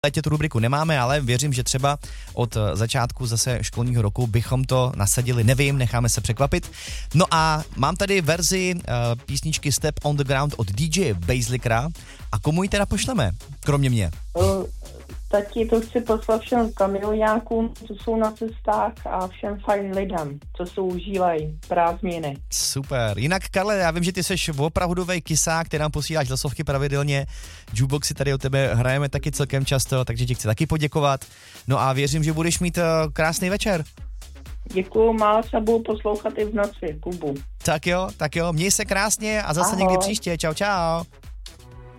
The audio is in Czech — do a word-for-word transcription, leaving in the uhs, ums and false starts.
létě tu rubriku nemáme, ale věřím, že třeba od začátku zase školního roku bychom to nasadili, nevím, necháme se překvapit. No a mám tady verzi uh, písničky Step on the Ground od D J Basslickera a komu ji teda pošleme, kromě mě? Uh, taky to chci poslat všem kamionákům, co jsou na cestách a všem fajn lidem, co jsou užívají prázdniny. Super. Jinak, Karle, já vím, že ty jsi opravdovej kysák, který nám posíláš hlasovky pravidelně. Jukeboxy tady o tebe hrajeme taky celkem často, takže ti chci taky poděkovat. No a věřím, že budeš mít uh, krásný večer. Děkuju, málo se budu poslouchat i v noci, Kubu. Tak jo, tak jo, měj se krásně a zase Ahoj. někdy příště. Čau, čau.